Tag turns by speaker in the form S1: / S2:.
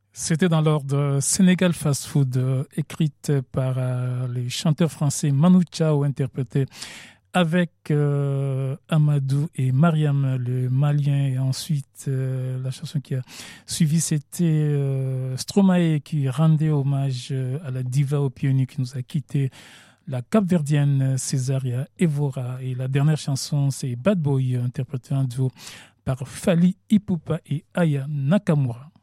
S1: C'était dans l'ordre Sénégal Fast Food, écrite par les chanteurs français Manu Chao, interprété avec Amadou et Mariam, le Malien. Et ensuite, la chanson qui a suivi, c'était Stromae qui rendait hommage à la diva au pionnier qui nous a quittés, la Cap-Verdienne Césaria Evora. Et la dernière chanson, c'est Bad Boy, interprété en duo par Fally Ipupa et Aya Nakamura.